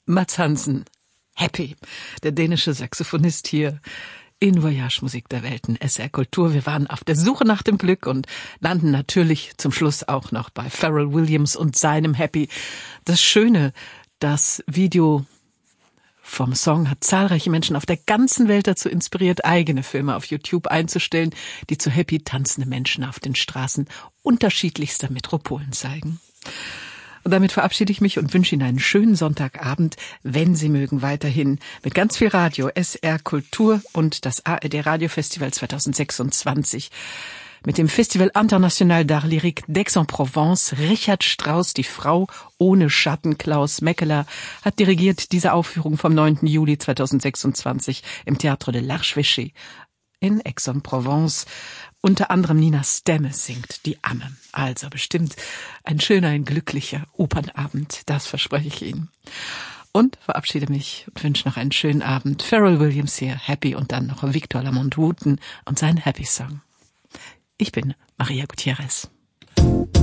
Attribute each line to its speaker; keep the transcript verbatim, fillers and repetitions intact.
Speaker 1: Mads Hansen, Happy, der dänische Saxophonist hier in Voyage Musik der Welten, S R Kultur. Wir waren auf der Suche nach dem Glück und landen natürlich zum Schluss auch noch bei Pharrell Williams und seinem Happy. Das Schöne, das Video vom Song hat zahlreiche Menschen auf der ganzen Welt dazu inspiriert, eigene Filme auf YouTube einzustellen, die zu Happy tanzende Menschen auf den Straßen unterschiedlichster Metropolen zeigen. Und damit verabschiede ich mich und wünsche Ihnen einen schönen Sonntagabend, wenn Sie mögen, weiterhin mit ganz viel Radio, S R Kultur und das A R D Radiofestival zwanzig sechsundzwanzig. Mit dem Festival International d'Art Lyrique d'Aix-en-Provence. Richard Strauss, die Frau ohne Schatten, Klaus Meckeler, hat dirigiert diese Aufführung vom neunten Juli zweitausendsechsundzwanzig im Théâtre de l'Archevêché in Aix-en-Provence. Unter anderem Nina Stemme singt die Amme. Also bestimmt ein schöner, ein glücklicher Opernabend, das verspreche ich Ihnen. Und verabschiede mich und wünsche noch einen schönen Abend. Pharrell Williams hier, Happy, und dann noch Victor Lamont Wooten und sein Happy Song. Ich bin Maria Gutierrez.